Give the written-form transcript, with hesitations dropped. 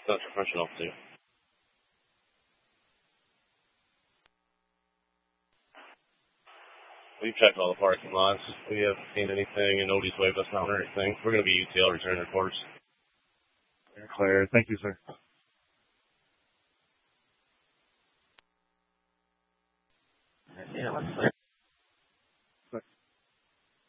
That's professional too. We've checked all the parking lots. We haven't seen anything, and nobody's waved us down or anything. We're going to be UTL return reports. Clear. Thank you, sir. Yeah, let's